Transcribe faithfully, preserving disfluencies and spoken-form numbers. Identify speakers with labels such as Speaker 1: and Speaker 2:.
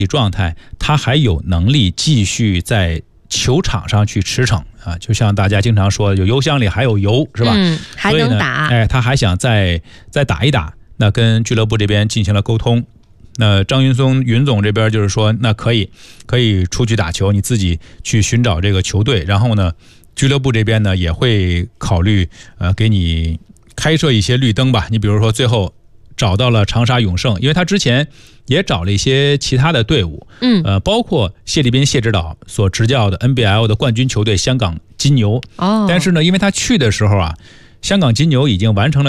Speaker 1: 状态，他还有能力继续在球场上去驰骋啊，就像大家经常说，有油箱里还有油，是吧？
Speaker 2: 嗯，还能打。
Speaker 1: 哎，他还想再再打一打，那跟俱乐部这边进行了沟通。那张云松云总这边就是说，那可以可以出去打球，你自己去寻找这个球队，然后呢，俱乐部这边呢也会考虑呃给你开设一些绿灯吧。你比如说最后找到了长沙永盛，因为他之前也找了一些其他的队伍，
Speaker 2: 嗯，
Speaker 1: 呃，包括谢立斌谢指导所执教的 N B L 的冠军球队香港金牛。
Speaker 2: 哦，
Speaker 1: 但是呢，因为他去的时候啊，香港金牛已经完成了